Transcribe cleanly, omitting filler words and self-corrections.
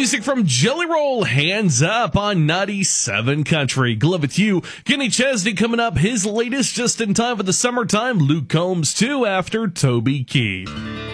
music from Jelly Roll, Hands Up on 97 Country. Glove it to you. Kenny Chesney coming up, his latest just in time for the summertime. Luke Combs too after Toby Keith.